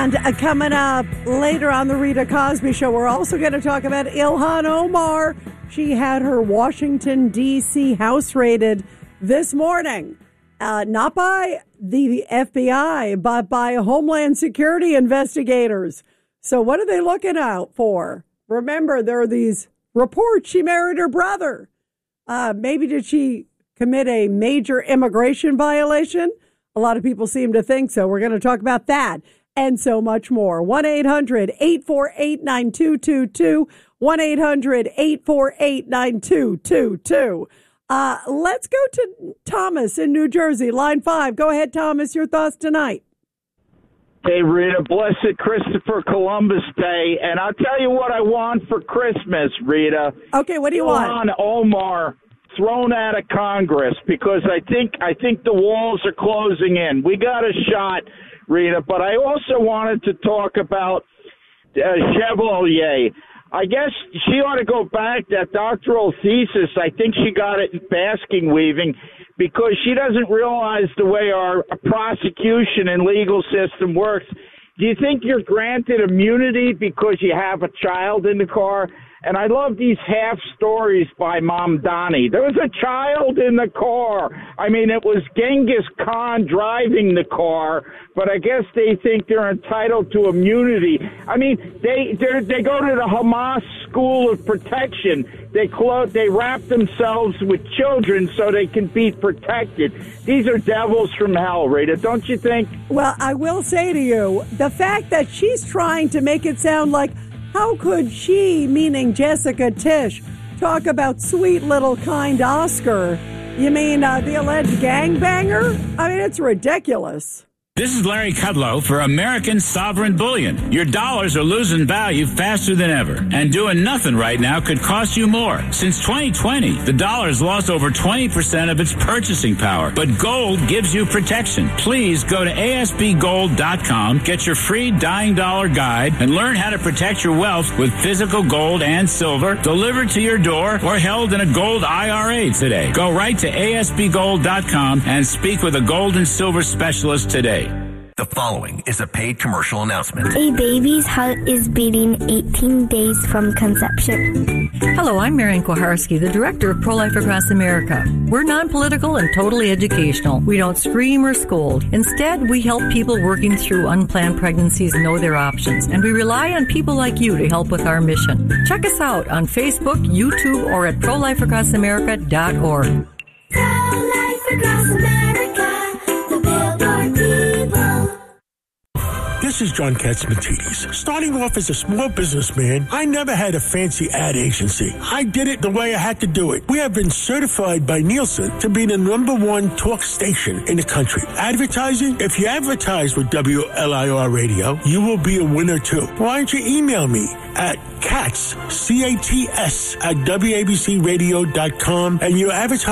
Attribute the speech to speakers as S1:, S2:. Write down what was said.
S1: And coming up later on the Rita Cosby Show, we're also going to talk about Ilhan Omar. She had her Washington, D.C. house raided this morning, not by the FBI, but by Homeland Security investigators. So what are they looking out for? Remember, there are these reports she married her brother. Maybe did she commit a major immigration violation? A lot of people seem to think so. We're going to talk about that and so much more. 1-800-848-9222. 1-800-848-9222. Let's go to Thomas in New Jersey, line 5. Go ahead, Thomas. Your thoughts tonight.
S2: Hey, Rita, blessed Christopher Columbus Day. And I'll tell you what I want for Christmas, Rita.
S1: Okay, what do you want?
S2: Ilhan Omar thrown out of Congress, because I think the walls are closing in. We got a shot, Rita, but I also wanted to talk about Chevalier. I guess she ought to go back. That doctoral thesis, I think she got it in basking weaving, because she doesn't realize the way our prosecution and legal system works. Do you think you're granted immunity because you have a child in the car? And I love these half stories by Mom Donnie. There was a child in the car. I mean, it was Genghis Khan driving the car, but I guess they think they're entitled to immunity. I mean, they go to the Hamas School of Protection. They wrap themselves with children so they can be protected. These are devils from hell, Rita, don't you think?
S1: Well, I will say to you, the fact that she's trying to make it sound like, how could she, meaning Jessica Tisch, talk about sweet little kind Oscar? You mean the alleged gangbanger? I mean, it's ridiculous.
S3: This is Larry Kudlow for American Sovereign Bullion. Your dollars are losing value faster than ever, and doing nothing right now could cost you more. Since 2020, the dollar's lost over 20% of its purchasing power, but gold gives you protection. Please go to ASBGold.com, get your free Dying Dollar Guide, and learn how to protect your wealth with physical gold and silver delivered to your door or held in a gold IRA today. Go right to ASBGold.com and speak with a gold and silver specialist today.
S4: The following is a paid commercial announcement.
S5: A baby's heart is beating 18 days from conception.
S6: Hello, I'm Marian Koharski, the director of Pro-Life Across America. We're non-political and totally educational. We don't scream or scold. Instead, we help people working through unplanned pregnancies know their options, and we rely on people like you to help with our mission. Check us out on Facebook, YouTube, or at prolifeacrossamerica.org.
S5: Pro-Life Across America, the Billboard people.
S7: This is John Katzmatidis. Starting off as a small businessman, I never had a fancy ad agency. I did it the way I had to do it. We have been certified by Nielsen to be the #1 talk station in the country. Advertising? If you advertise with WLIR Radio, you will be a winner too. Why don't you email me at Katz, C-A-T-S, at WABCRadio.com, and you advertise